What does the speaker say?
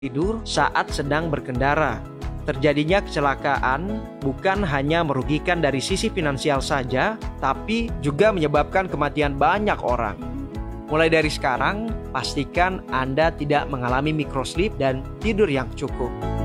tidur saat sedang berkendara. Terjadinya kecelakaan bukan hanya merugikan dari sisi finansial saja, tapi juga menyebabkan kematian banyak orang. Mulai dari sekarang, pastikan Anda tidak mengalami microsleep dan tidur yang cukup.